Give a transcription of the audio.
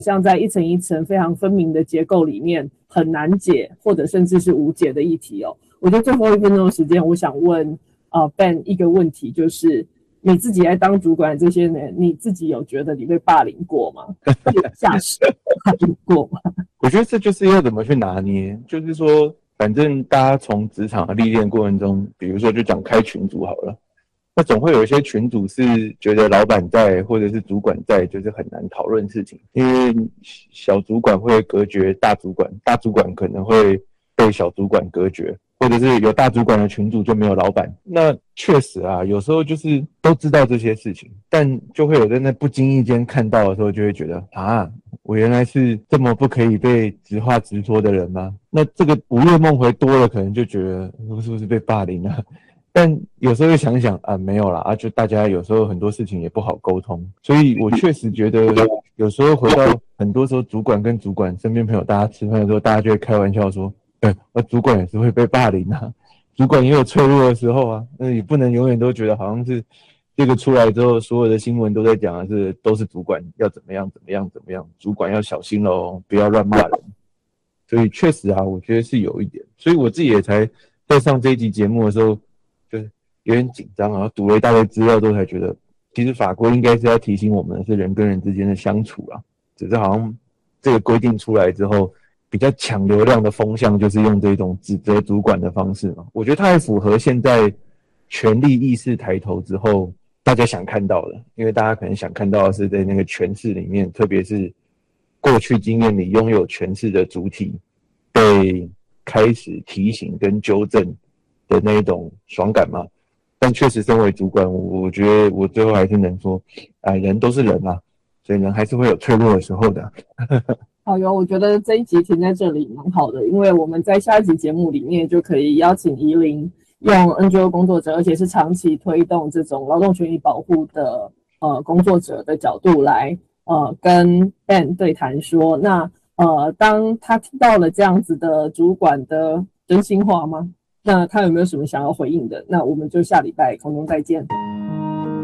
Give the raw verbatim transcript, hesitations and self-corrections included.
像在一层一层非常分明的结构里面很难解或者甚至是无解的议题哦。我觉得最后一分钟的时间，我想问呃 Ben 一个问题，就是你自己在当主管这些年，你自己有觉得你被霸凌过吗？有下属霸凌过吗？ 我觉得这就是要怎么去拿捏，就是说反正大家从职场的历练过程中，比如说就讲开群组好了，那总会有一些群组是觉得老板在或者是主管在就是很难讨论事情，因为小主管会隔绝大主管，大主管可能会被小主管隔绝，或者是有大主管的群组就没有老板。那确实啊，有时候就是都知道这些事情，但就会有在那不经意间看到的时候，就会觉得啊，我原来是这么不可以被直话直说的人吗？那这个午夜梦回多了，可能就觉得是不是被霸凌啊？但有时候又想想啊，没有啦啊，就大家有时候很多事情也不好沟通，所以我确实觉得有时候回到很多时候主管跟主管身边朋友大家吃饭的时候，大家就会开玩笑说，对，那主管也是会被霸凌啊，主管也有脆弱的时候啊，那也不能永远都觉得好像是这个出来之后，所有的新闻都在讲的是都是主管要怎么样怎么样怎么样，主管要小心咯，不要乱骂人。所以确实啊，我觉得是有一点，所以我自己也才在上这一集节目的时候。就是有点紧张，然后读了一大堆资料之后才觉得，其实法规应该是要提醒我们的是人跟人之间的相处啊，只是好像这个规定出来之后，比较抢流量的风向就是用这种指责主管的方式嘛。我觉得它还符合现在权力意识抬头之后大家想看到的，因为大家可能想看到的是在那个权势里面，特别是过去经验里拥有权势的主体被开始提醒跟纠正的那一种爽感嘛，但确实身为主管，我我觉得我最后还是能说，哎，人都是人啊，所以人还是会有脆弱的时候的。 好哟，我觉得这一集停在这里蛮好的，因为我们在下一集节目里面就可以邀请怡伶用 N G O 工作者，而且是长期推动这种劳动权益保护的呃工作者的角度来呃跟 Ben 对谈说，那呃当他听到了这样子的主管的真心话吗？那他有没有什么想要回应的？那我们就下礼拜空中再见。